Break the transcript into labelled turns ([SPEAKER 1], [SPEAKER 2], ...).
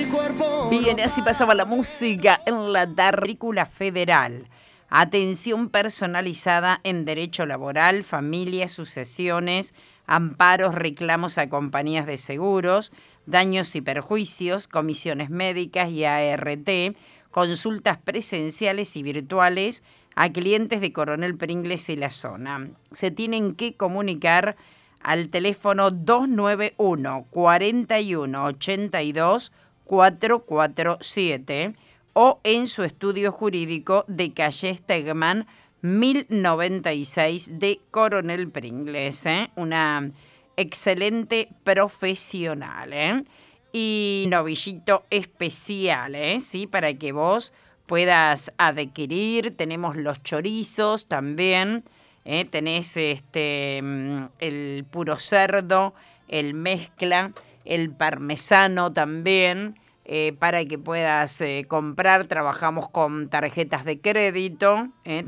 [SPEAKER 1] Bien, así pasaba la música en la Película Federal. Atención personalizada en derecho laboral, familias, sucesiones, amparos, reclamos a compañías de seguros, daños y perjuicios, comisiones médicas y ART, consultas presenciales y virtuales a clientes de Coronel Pringles y la zona. Se tienen que comunicar al teléfono 291 41 82 447 o en su estudio jurídico de calle Stegman 1096 de Coronel Pringles. Una excelente profesional. Y novillito especial, ¿sí? Para que vos puedas adquirir. Tenemos los chorizos también. Tenés el puro cerdo, el mezcla, el parmesano también, para que puedas comprar. Trabajamos con tarjetas de crédito,